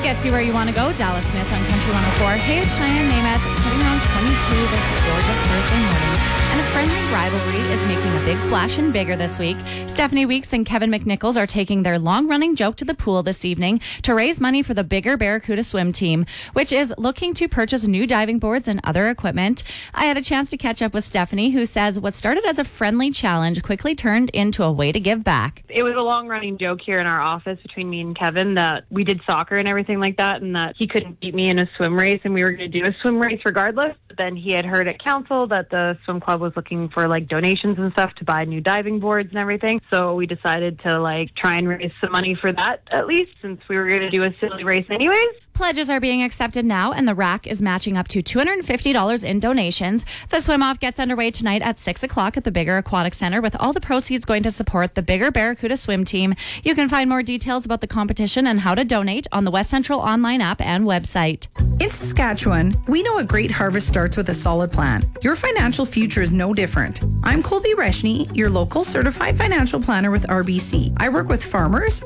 gets you where you want to go. Dallas Smith on Country 104. Hey, it's Cheyenne Namath, sitting around 22 this gorgeous Thursday morning. And a friendly rivalry is making a big splash and bigger this week. Stephanie Weeks and Kevin McNichols are taking their long-running joke to the pool this evening to raise money for the Bigger Barracuda swim team, which is looking to purchase new diving boards and other equipment. I had a chance to catch up with Stephanie, who says what started as a friendly challenge quickly turned into a way to give back. It was a long-running joke here in our office between me and Kevin that we did soccer and everything like that, and that he couldn't beat me in a swim race, and we were going to do a swim race regardless. But then he had heard at council that the swim club was looking for donations and stuff to buy new diving boards and everything. So we decided to try and raise some money for that, at least, since we were going to do a silly race anyways. Pledges are being accepted now, and the rack is matching up to $250 in donations. The swim-off gets underway tonight at 6 o'clock at the Bigger Aquatic Center, with all the proceeds going to support the Bigger Barracuda swim team. You can find more details about the competition and how to donate on the West Central online app and website. In Saskatchewan, we know a great harvest starts with a solid plan. Your financial future is no different. I'm Colby Reshny, your local certified financial planner with RBC. I work with farmers,